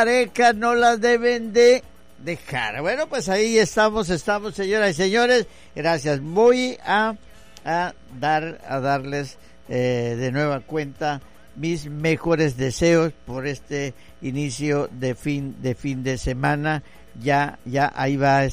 parejas no las deben de dejar. Bueno, pues ahí estamos, señoras y señores. Gracias. Voy a darles de nueva cuenta mis mejores deseos por este inicio de fin de semana. Ya ahí va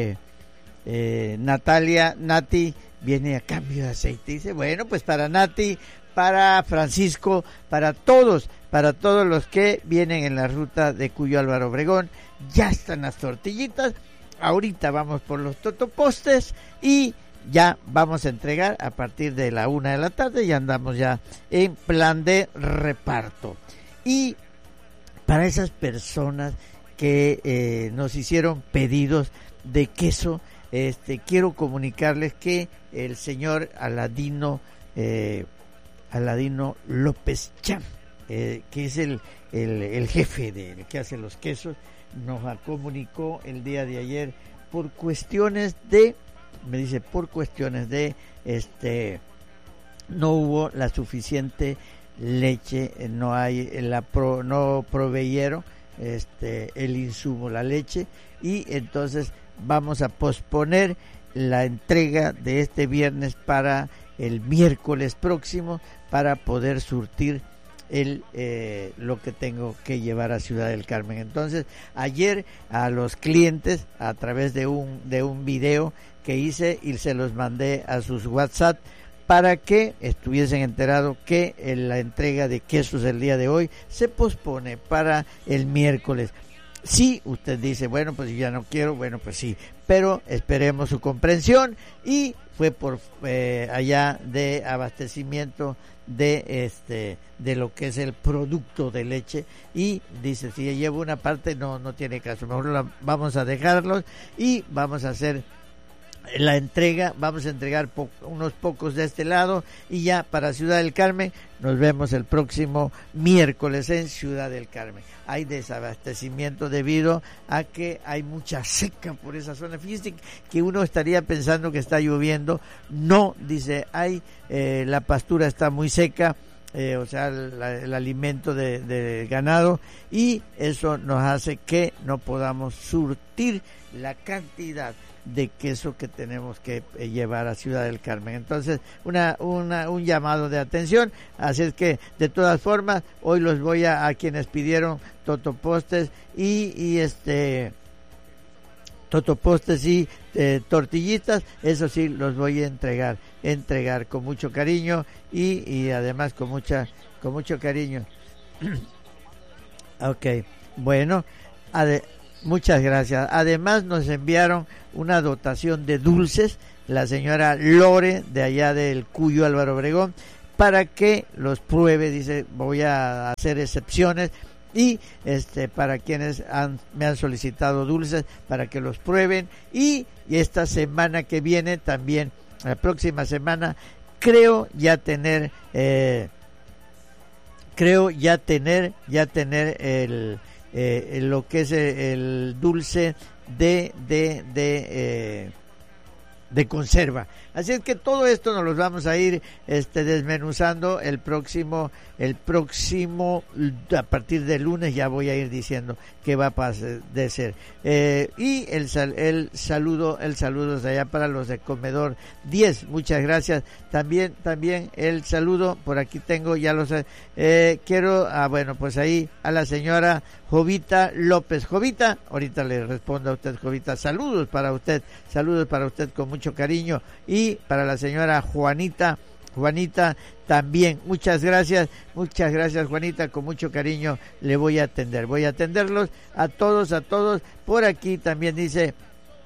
Nati viene a cambio de aceite. Dice, bueno, pues para Nati, para Francisco, para todos los que vienen en la ruta de Cuyo Álvaro Obregón, ya están las tortillitas. Ahorita vamos por los totopostes y ya vamos a entregar a partir de la 1 de la tarde. Ya andamos ya en plan de reparto. Y para esas personas que nos hicieron pedidos de queso, quiero comunicarles que el señor Aladino López Cham, que es el jefe que hace los quesos, nos comunicó el día de ayer por cuestiones de no hubo la suficiente leche, no proveyeron el insumo, la leche, y entonces vamos a posponer la entrega de este viernes para el miércoles próximo para poder surtir lo que tengo que llevar a Ciudad del Carmen. Entonces, ayer a los clientes, a través de un video que hice y se los mandé a sus WhatsApp para que estuviesen enterados que la entrega de quesos el día de hoy se pospone para el miércoles. Si usted dice, bueno, pues yo ya no quiero, bueno, pues sí, pero esperemos su comprensión. Y fue por allá de abastecimiento de lo que es el producto de leche, y dice, si llevo una parte no tiene caso, mejor vamos a dejarlos y vamos a hacer la entrega. Vamos a entregar unos pocos de este lado y ya para Ciudad del Carmen nos vemos el próximo miércoles en Ciudad del Carmen. Hay desabastecimiento debido a que hay mucha seca por esa zona. Fíjense que uno estaría pensando que está lloviendo, no, dice, la pastura está muy seca, o sea, el alimento del ganado, y eso nos hace que no podamos surtir la cantidad de queso que tenemos que llevar a Ciudad del Carmen. Entonces, un llamado de atención. Así es que, de todas formas, hoy los voy a quienes pidieron totopostes y tortillitas, eso sí los voy a entregar con mucho cariño y además con mucho cariño. Okay, bueno, muchas gracias. Además nos enviaron una dotación de dulces, la señora Lore de allá del Cuyo Álvaro Obregón, para que los pruebe. Dice, voy a hacer excepciones y para quienes me han solicitado dulces, para que los prueben. Y esta semana que viene también, la próxima semana, creo ya tener lo que es el dulce de conserva. Así es que todo esto nos los vamos a ir desmenuzando el próximo a partir del lunes. Ya voy a ir diciendo qué va a de ser. Y el saludo de allá para los de Comedor 10. Muchas gracias. También el saludo por aquí tengo, ya lo sé. Quiero bueno, pues ahí a la señora Jovita López. Jovita, ahorita le respondo a usted, Jovita. Saludos para usted con mucho cariño. Y para la señora Juanita también, muchas gracias Juanita, con mucho cariño le voy a atenderlos a todos. Por aquí también dice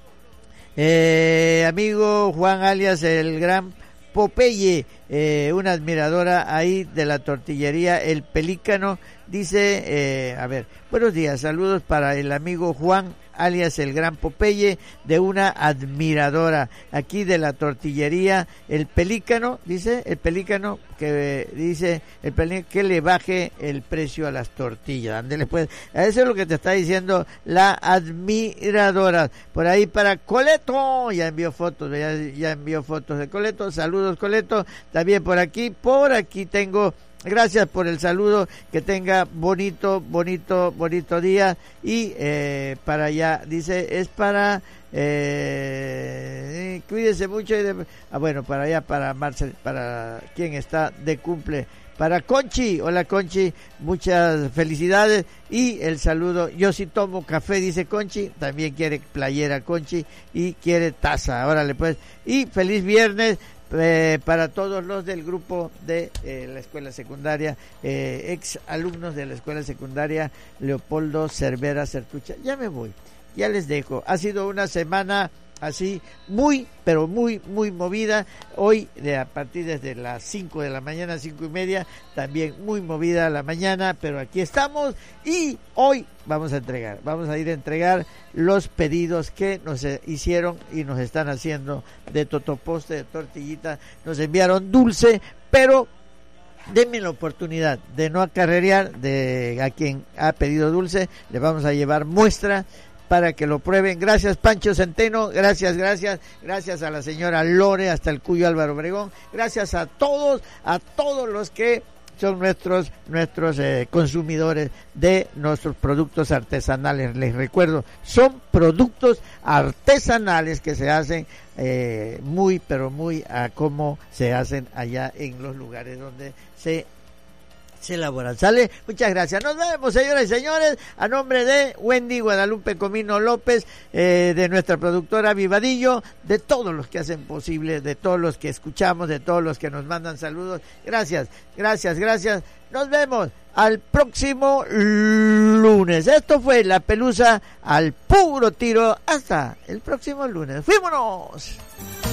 amigo Juan alias el Gran Popeye, una admiradora ahí de la tortillería El Pelícano, dice, buenos días, saludos para el amigo Juan alias el Gran Popeye, de una admiradora aquí de la tortillería El Pelícano, dice el Pelícano, que dice el Pelícano que le baje el precio a las tortillas. Ándele pues, eso es lo que te está diciendo la admiradora. Por ahí para Coleto, ya envió fotos de Coleto. Saludos, Coleto. También por aquí tengo Gracias por el saludo, que tenga bonito día. Y para allá, dice, es para... cuídese mucho. Bueno, para allá, para Marcel, para quien está de cumple. Para Conchi, hola Conchi, muchas felicidades y el saludo. Yo sí tomo café, dice Conchi, también quiere playera Conchi y quiere taza, órale pues. Y feliz viernes para todos los del grupo de la escuela secundaria, ex alumnos de la escuela secundaria Leopoldo Cervera Certucha. Ya me voy, ya les dejo. Ha sido una semana así muy, pero muy movida. Hoy a partir desde las 5 de la mañana, 5:30, también muy movida la mañana, pero aquí estamos y hoy vamos a ir a entregar los pedidos que nos hicieron y nos están haciendo de totoposte, de tortillita. Nos enviaron dulce, pero denme la oportunidad de no acarrerear a quien ha pedido dulce. Le vamos a llevar muestra para que lo prueben. Gracias Pancho Centeno, gracias a la señora Lore, hasta el Cuyo Álvaro Obregón, gracias a todos los que son nuestros consumidores de nuestros productos artesanales. Les recuerdo, son productos artesanales que se hacen muy, pero muy a como se hacen allá en los lugares donde se elaboran. ¿Sale? Muchas gracias. Nos vemos, señoras y señores, a nombre de Wendy Guadalupe Comino López, de nuestra productora Vivadillo, de todos los que hacen posible, de todos los que escuchamos, de todos los que nos mandan saludos. Gracias. Nos vemos al próximo lunes. Esto fue La Pelusa al puro tiro. Hasta el próximo lunes. ¡Fuímonos!